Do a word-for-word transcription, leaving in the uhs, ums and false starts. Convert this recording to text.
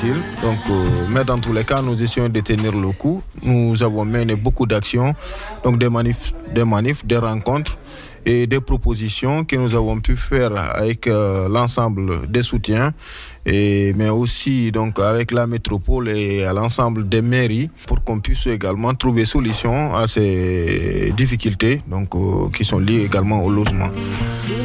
difficile. Donc, euh, mais dans tous les cas, nous essayons de tenir le coup. Nous avons mené beaucoup d'actions, donc des manifs, des manifs, des rencontres et des propositions que nous avons pu faire avec euh, l'ensemble des soutiens, et, mais aussi donc avec la métropole et à l'ensemble des mairies pour qu'on puisse également trouver solution à ces difficultés donc, euh, qui sont liées également au logement.